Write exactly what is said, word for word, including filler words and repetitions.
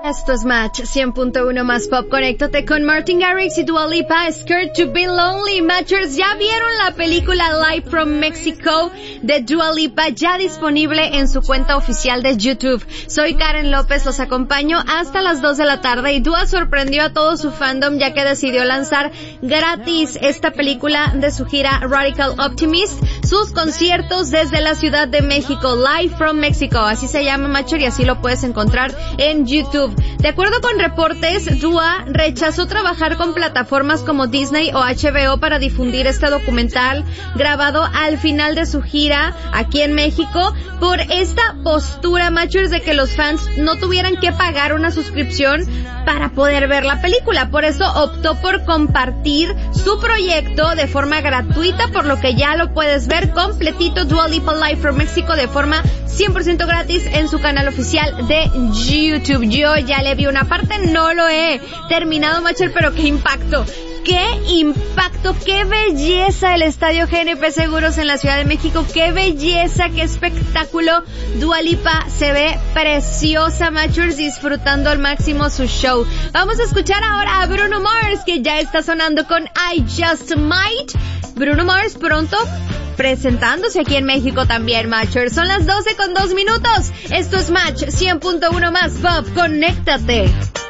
Esto es Match cien punto uno más Pop. Conéctate con Martin Garrix y Dua Lipa, Scared to be Lonely. Matchers, ¿ya vieron la película Live from Mexico de Dua Lipa? Ya disponible en su cuenta oficial de YouTube. Soy Karen López, los acompaño hasta las dos de la tarde y Dua sorprendió a todo su fandom ya que decidió lanzar gratis esta película de su gira Radical Optimist, sus conciertos desde la Ciudad de México, Live from Mexico, así se llama, Matcher, y así lo puedes encontrar en YouTube. De acuerdo con reportes, Dua rechazó trabajar con plataformas como Disney o H B O para difundir este documental grabado al final de su gira aquí en México por esta postura, Matchers, de que los fans no tuvieran que pagar una suscripción para poder ver la película. Por eso optó por compartir su proyecto de forma gratuita, por lo que ya lo puedes ver completito, Dua Lipa Live from Mexico, de forma cien por ciento gratis en su canal oficial de YouTube. Yo ya le vi una parte, no lo he terminado, Matcher, pero qué impacto. ¡Qué impacto! ¡Qué belleza el Estadio G N P Seguros en la Ciudad de México! ¡Qué belleza! ¡Qué espectáculo! Dua Lipa se ve preciosa, Matchers, disfrutando al máximo su show. Vamos a escuchar ahora a Bruno Mars, que ya está sonando con I Just Might. Bruno Mars pronto presentándose aquí en México también, Matchers. Son las doce con dos minutos. Esto es Match cien punto uno más Pop. ¡Conéctate!